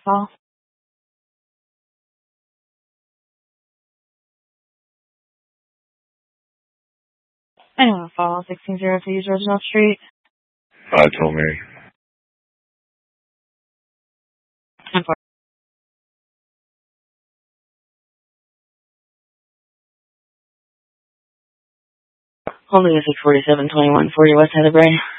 call. I don't want to follow 1602 Georgetown Street. Tell Mary. Holding a 647-2140 West Heatherbrae.